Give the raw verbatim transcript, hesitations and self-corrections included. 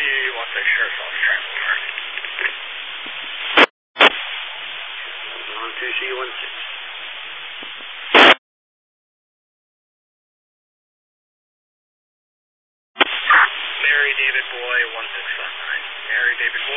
one six Sheriff's Office Transport. On two C one six. Mary David Boy one six five nine. Mary David Boy.